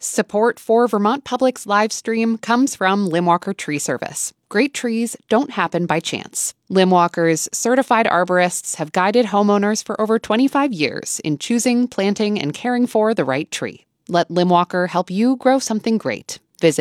Support for Vermont Public's live stream comes from Limwalker Tree Service. Great trees don't happen by chance. Limwalker's certified arborists have guided homeowners for over 25 years in choosing, planting, and caring for the right tree. Let Limwalker help you grow something great